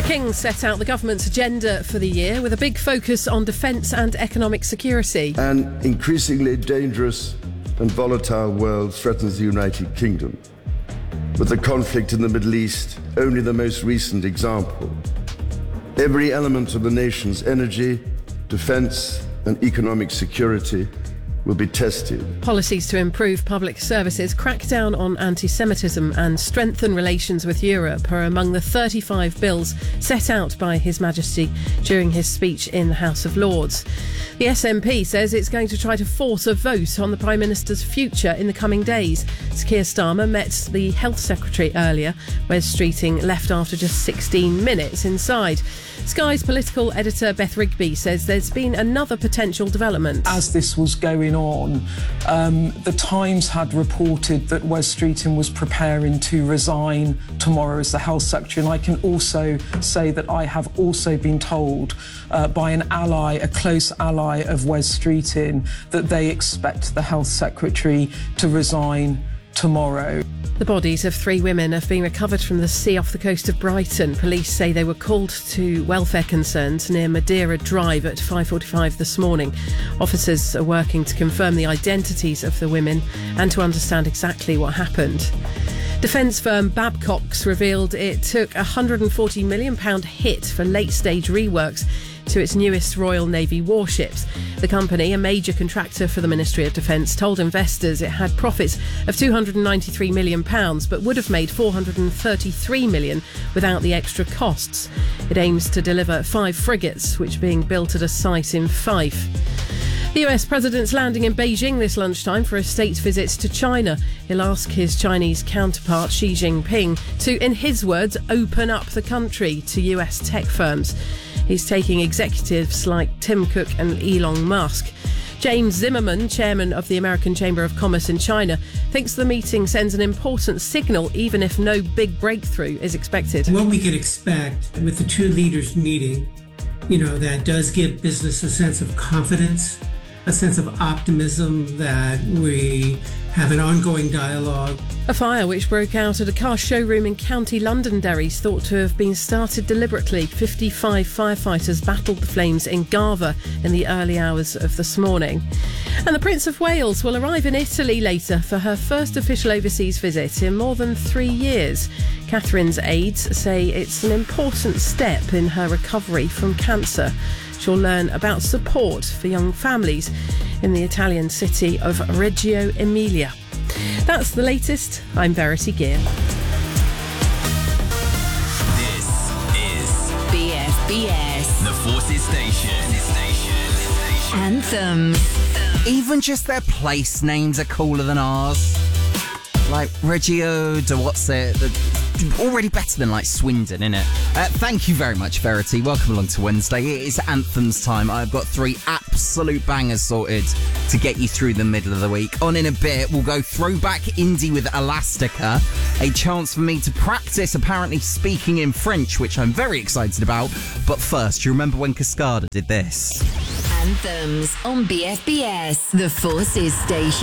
The King set out the government's agenda for the year with a big focus on defence and economic security. An increasingly dangerous and volatile world threatens the United Kingdom, with the conflict in the Middle East only the most recent example. Every element of the nation's energy, defence and economic security will be tested. Policies to improve public services, crack down on anti-Semitism and strengthen relations with Europe are among the 35 bills set out by His Majesty during his speech in the House of Lords. The SNP says it's going to try to force a vote on the Prime Minister's future in the coming days. Keir Starmer met the Health Secretary earlier. Wes Streeting left after just 16 minutes inside. Sky's political editor Beth Rigby says there's been another potential development. As this was going on, the Times had reported that Wes Streeting was preparing to resign tomorrow as the Health Secretary, and I can also say that I have also been told by an ally, a close ally of Wes Streeting, that they expect the Health Secretary to resign tomorrow. The bodies of 3 women have been recovered from the sea off the coast of Brighton. Police say they were called to welfare concerns near Madeira Drive at 5:45 this morning. Officers are working to confirm the identities of the women and to understand exactly what happened. Defence firm Babcock's revealed it took a £140 million hit for late-stage reworks to its newest Royal Navy warships. The company, a major contractor for the Ministry of Defence, told investors it had profits of £293 million but would have made £433 million without the extra costs. It aims to deliver 5 frigates, which are being built at a site in Fife. The US President's landing in Beijing this lunchtime for a state visit to China. He'll ask his Chinese counterpart Xi Jinping to, in his words, open up the country to US tech firms. He's taking executives like Tim Cook and Elon Musk. James Zimmerman, chairman of the American Chamber of Commerce in China, thinks the meeting sends an important signal even if no big breakthrough is expected. What we can expect with the two leaders meeting, that does give business a sense of confidence, a sense of optimism that we have an ongoing dialogue. A fire which broke out at a car showroom in County Londonderry is thought to have been started deliberately. 55 firefighters battled the flames in Garver in the early hours of this morning. And the Prince of Wales will arrive in Italy later for her first official overseas visit in more than 3 years. Catherine's aides say it's an important step in her recovery from cancer. She'll learn about support for young families in the Italian city of Reggio Emilia. That's the latest. I'm Verity Gear. This is BFBS, the Forces Station. Anthems. Even just their place names are cooler than ours. Like Reggio, what's it? Already better than like Swindon, innit? Thank you very much, Verity. Welcome along to Wednesday. It is Anthems time. I've got 3 absolute bangers sorted to get you through the middle of the week. On in a bit, we'll go throwback indie with Elastica. A chance for me to practice apparently speaking in French, which I'm very excited about. But first, you remember when Cascada did this? Anthems on BFBS, the Forces Station.